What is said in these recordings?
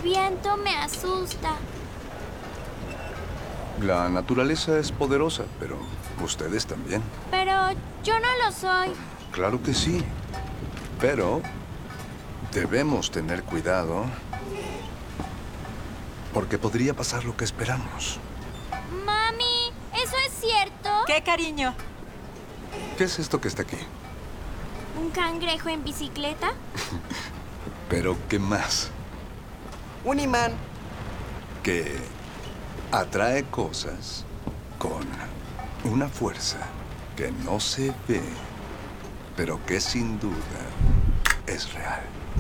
viento me asusta. La naturaleza es poderosa, pero ustedes también. Pero yo no lo soy. Claro que sí. Pero debemos tener cuidado porque podría pasar lo que esperamos. Mami, ¿eso es cierto? ¿Qué, cariño? ¿Qué es esto que está aquí? ¿Un cangrejo en bicicleta? ¿Pero qué más? Un imán. Que atrae cosas con una fuerza que no se ve, pero que sin duda es real.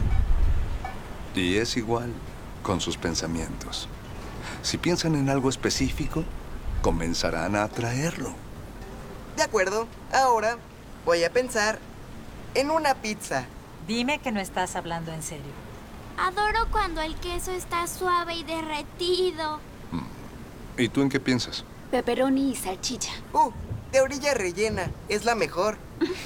Y es igual con sus pensamientos. Si piensan en algo específico, comenzarán a atraerlo. De acuerdo. Ahora voy a pensar en una pizza. Dime que no estás hablando en serio. Adoro cuando el queso está suave y derretido. ¿Y tú en qué piensas? Pepperoni y salchicha. De orilla rellena. Es la mejor.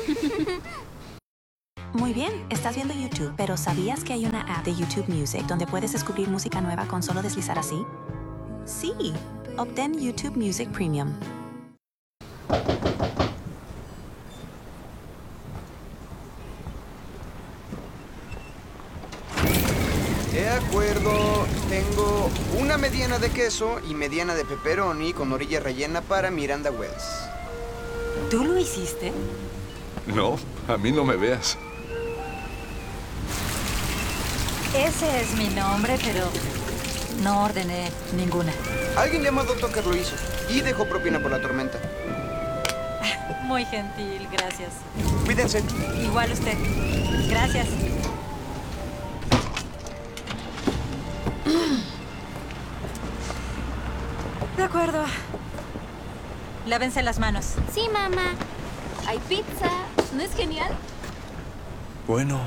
Muy bien, estás viendo YouTube, pero ¿sabías que hay una app de YouTube Music donde puedes descubrir música nueva con solo deslizar así? Sí, obtén YouTube Music Premium. De acuerdo, tengo una mediana de queso y mediana de pepperoni con orilla rellena para Miranda Wells. ¿Tú lo hiciste? No, a mí no me veas. Ese es mi nombre, pero no ordené ninguna. Alguien llamado Tucker lo hizo y dejó propina por la tormenta. Muy gentil, gracias. Cuídense. Igual usted. Gracias. De acuerdo. Lávense las manos. Sí, mamá. Hay pizza. ¿No es genial? Bueno,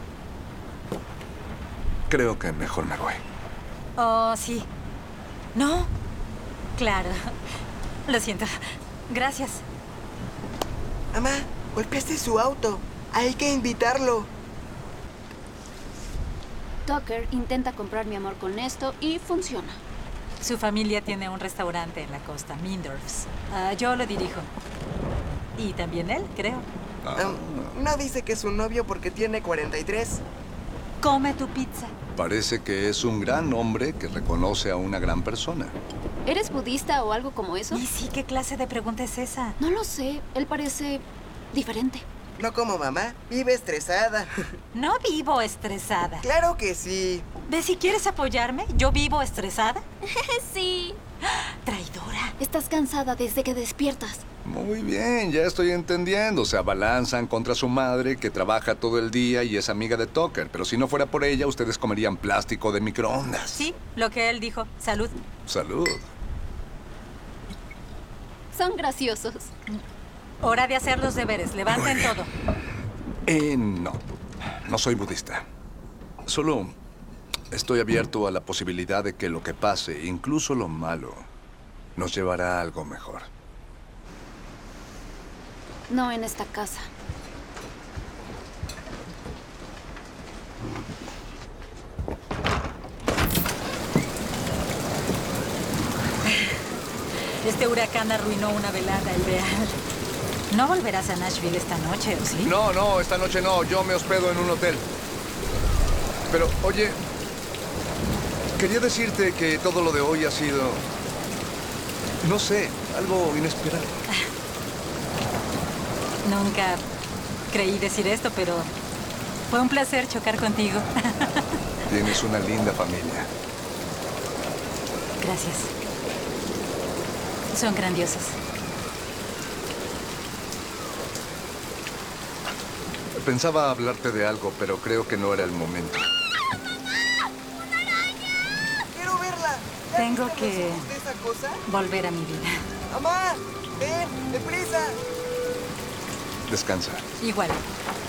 creo que mejor me voy. Oh, sí. ¿No? Claro. Lo siento. Gracias. Mamá, golpeaste su auto. Hay que invitarlo. Tucker intenta comprar mi amor con esto y funciona. Su familia tiene un restaurante en la costa, Mindorf's. Yo lo dirijo. Y también él, creo. No dice que es su novio porque tiene 43. Come tu pizza. Parece que es un gran hombre que reconoce a una gran persona. ¿Eres budista o algo como eso? Y sí, ¿qué clase de pregunta es esa? No lo sé. Él parece diferente. No como mamá. Vive estresada. No vivo estresada. Claro que sí. ¿Ves si quieres apoyarme? ¿Yo vivo estresada? Sí. Traidora. Estás cansada desde que despiertas. Muy bien, ya estoy entendiendo. Se abalanzan contra su madre, que trabaja todo el día y es amiga de Tucker. Pero si no fuera por ella, ustedes comerían plástico de microondas. Sí, lo que él dijo. Salud. Salud. Son graciosos. Hora de hacer los deberes. Levanten todo. No. No soy budista. Solo estoy abierto a la posibilidad de que lo que pase, incluso lo malo, nos llevará a algo mejor. No en esta casa. Este huracán arruinó una velada ideal. ¿No volverás a Nashville esta noche, o sí? No, esta noche no. Yo me hospedo en un hotel. Pero, oye, quería decirte que todo lo de hoy ha sido, no sé, algo inesperado. Nunca creí decir esto, pero fue un placer chocar contigo. Tienes una linda familia. Gracias. Son grandiosos. Pensaba hablarte de algo, pero creo que no era el momento. ¡Quiero verla! ¿Ya Tengo viste que los ojos de esa cosa? volver a mi vida. ¡Mamá! ¡Ven! ¡Deprisa! Descansa. Igual.